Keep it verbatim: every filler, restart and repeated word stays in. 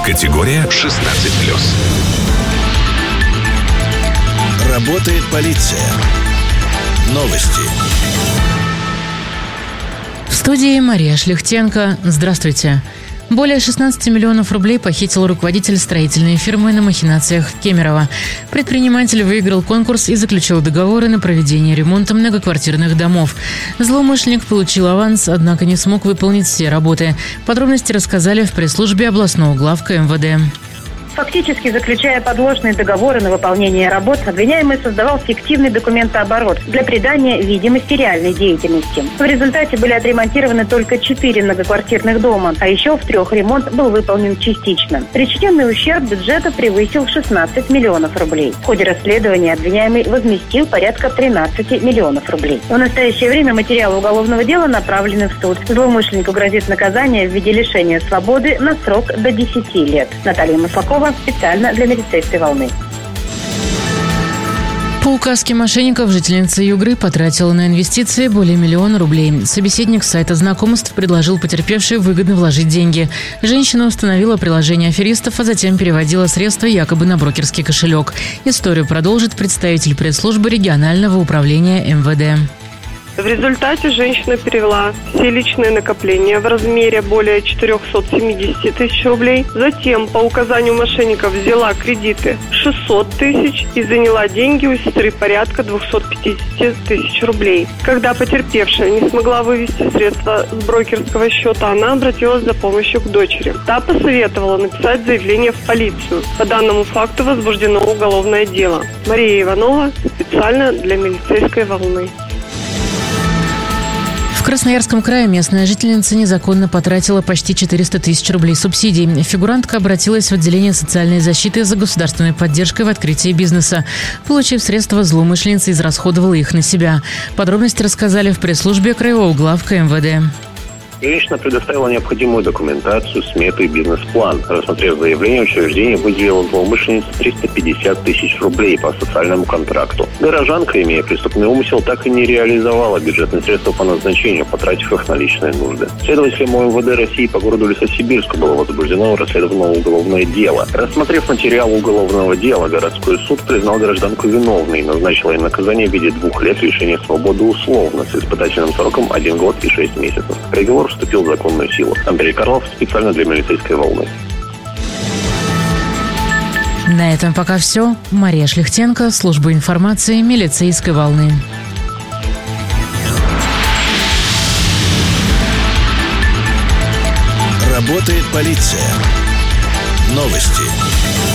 Категория шестнадцать плюс. Работает полиция. Новости. В студии Мария Шлихтенко. Здравствуйте. Более шестнадцати миллионов рублей похитил руководитель строительной фирмы на махинациях Кемерово. Предприниматель выиграл конкурс и заключил договоры на проведение ремонта многоквартирных домов. Злоумышленник получил аванс, однако не смог выполнить все работы. Подробности рассказали в пресс-службе областного главка эм вэ дэ. Фактически, заключая подложные договоры на выполнение работ, обвиняемый создавал фиктивный документооборот для придания видимости реальной деятельности. В результате были отремонтированы только четыре многоквартирных дома, а еще в трех ремонт был выполнен частично. Причиненный ущерб бюджета превысил шестнадцать миллионов рублей. В ходе расследования обвиняемый возместил порядка тринадцати миллионов рублей. В настоящее время материалы уголовного дела направлены в суд. Злоумышленнику грозит наказание в виде лишения свободы на срок до десяти лет. Наталья Маслакова специально для милицейской волны. По указке мошенников жительница Югры потратила на инвестиции более миллиона рублей. Собеседник сайта знакомств предложил потерпевшей выгодно вложить деньги. Женщина установила приложение аферистов, а затем переводила средства якобы на брокерский кошелек. Историю продолжит представитель пресс-службы регионального управления эм вэ дэ. В результате женщина перевела все личные накопления в размере более четырехсот семидесяти тысяч рублей. Затем, по указанию мошенников, взяла кредиты шестьсот тысяч и заняла деньги у сестры порядка двухсот пятидесяти тысяч рублей. Когда потерпевшая не смогла вывести средства с брокерского счета, она обратилась за помощью к дочери. Та посоветовала написать заявление в полицию. По данному факту возбуждено уголовное дело. Мария Иванова специально для милицейской волны. В Красноярском крае местная жительница незаконно потратила почти четыреста тысяч рублей субсидий. Фигурантка обратилась в отделение социальной защиты за государственной поддержкой в открытии бизнеса. Получив средства, злоумышленница израсходовала их на себя. Подробности рассказали в пресс-службе краевого главка эм вэ дэ. Женщина предоставила необходимую документацию, смету и бизнес-план. Рассмотрев заявление, учреждение выделило злоумышленнице триста пятьдесят тысяч рублей по социальному контракту. Горожанка, имея преступный умысел, так и не реализовала бюджетные средства по назначению, потратив их на личные нужды. Следователям эм вэ дэ России по городу Лесосибирску было возбуждено и расследовано уголовное дело. Рассмотрев материал уголовного дела, городской суд признал гражданку виновной и назначил ей наказание в виде двух лет лишения свободы условно с испытательным сроком один год и шесть месяцев. Приговор вступил в законную силу. Андрей Карлов специально для милицейской волны. На этом пока все. Мария Шлихтенко, служба информации милицейской волны. Работает полиция. Новости.